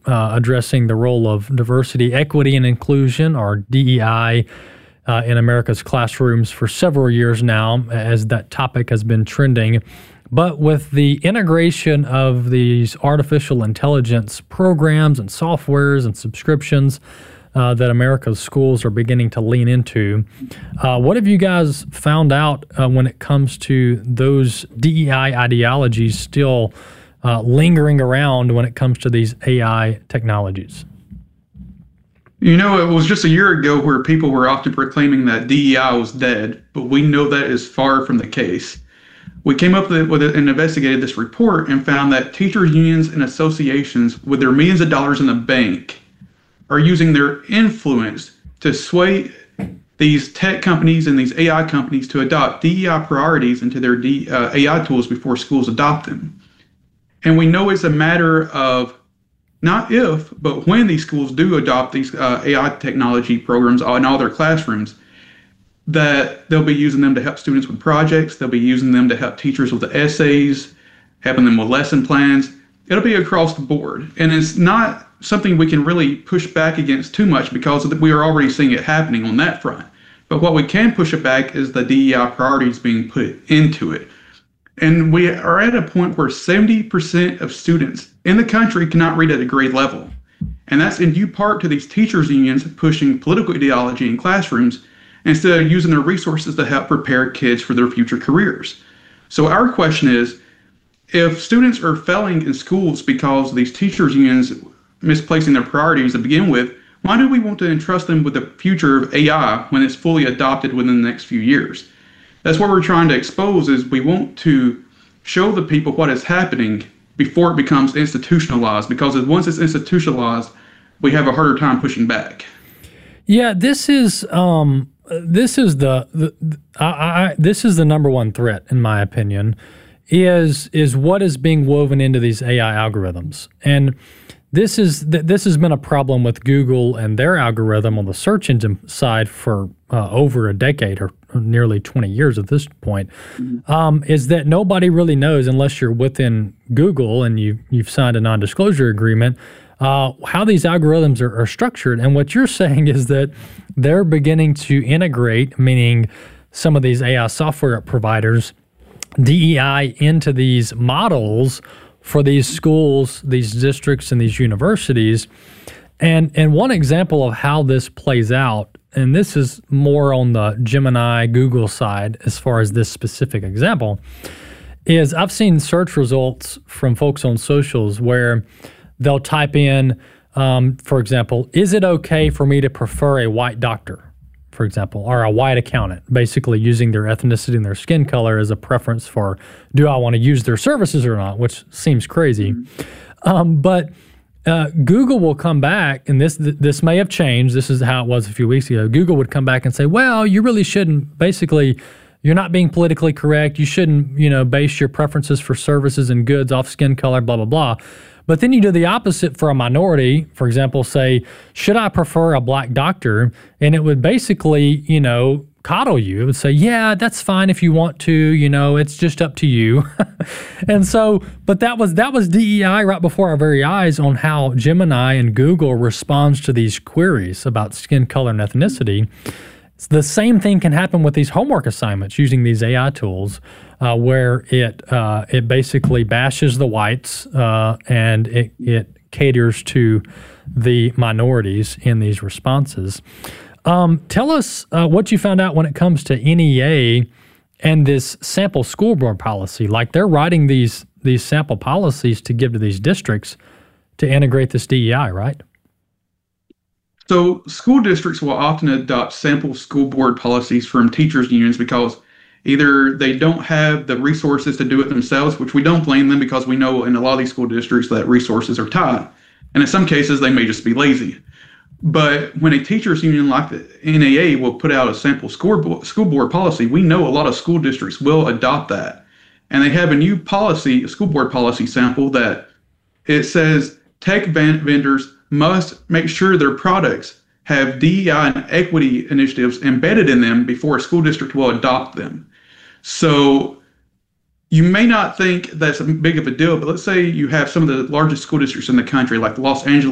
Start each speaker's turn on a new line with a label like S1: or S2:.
S1: addressing the role of diversity, equity, and inclusion, or DEI, in America's classrooms for several years now, as that topic has been trending. But with the integration of these artificial intelligence programs and softwares and subscriptions that America's schools are beginning to lean into, what have you guys found out when it comes to those DEI ideologies still lingering around when it comes to these AI technologies?
S2: You know, it was just a year ago where people were often proclaiming that DEI was dead, but we know that is far from the case. We came up with it and investigated this report and found that teachers' unions and associations with their millions of dollars in the bank are using their influence to sway these tech companies and these AI companies to adopt DEI priorities into their AI tools before schools adopt them. And we know it's a matter of not if, but when these schools do adopt these AI technology programs in all their classrooms, that they'll be using them to help students with projects. They'll be using them to help teachers with the essays, helping them with lesson plans. It'll be across the board. And it's not something we can really push back against too much because we are already seeing it happening on that front. But what we can push it back is the DEI priorities being put into it. And we are at a point where 70% of students in the country cannot read at a grade level. And that's in due part to these teachers' unions pushing political ideology in classrooms instead of using their resources to help prepare kids for their future careers. So our question is, if students are failing in schools because of these teachers' unions misplacing their priorities to begin with, why do we want to entrust them with the future of AI when it's fully adopted within the next few years? That's what we're trying to expose, is we want to show the people what is happening before it becomes institutionalized, because once it's institutionalized, we have a harder time pushing back.
S1: Yeah, this is the number one threat, in my opinion, is what is being woven into these AI algorithms. And this has been a problem with Google and their algorithm on the search engine side for over a decade, or nearly 20 years at this point, is that nobody really knows, unless you're within Google and you've signed a non-disclosure agreement, how these algorithms are structured. And what you're saying is that they're beginning to integrate, meaning some of these AI software providers, DEI into these models for these schools, these districts, and these universities. And one example of how this plays out, and this is more on the Gemini Google side as far as this specific example, is I've seen search results from folks on socials where they'll type in, for example, is it okay for me to prefer a white doctor, for example, or a white accountant, basically using their ethnicity and their skin color as a preference for, do I want to use their services or not, which seems crazy. But Google will come back, and this may have changed. This is how it was a few weeks ago. Google would come back and say, well, you really shouldn't, basically, you're not being politically correct. You shouldn't, base your preferences for services and goods off skin color, blah, blah, blah. But then you do the opposite for a minority. For example, say, should I prefer a black doctor? And it would basically, coddle you. It would say, yeah, that's fine if you want to, it's just up to you. And so, but that was DEI right before our very eyes on how Gemini and Google responds to these queries about skin color and ethnicity. The same thing can happen with these homework assignments using these AI tools, where it basically bashes the whites and it caters to the minorities in these responses. Tell us what you found out when it comes to NEA and this sample school board policy. Like, they're writing these sample policies to give to these districts to integrate this DEI, right?
S2: So school districts will often adopt sample school board policies from teachers' unions because either they don't have the resources to do it themselves, which we don't blame them, because we know in a lot of these school districts that resources are tight. And in some cases, they may just be lazy. But when a teachers' union like the NAA will put out a sample school board policy, we know a lot of school districts will adopt that. And they have a new policy, a school board policy sample, that it says tech vendors must make sure their products have DEI and equity initiatives embedded in them before a school district will adopt them. So you may not think that's a big of a deal, but let's say you have some of the largest school districts in the country, like the Los Angeles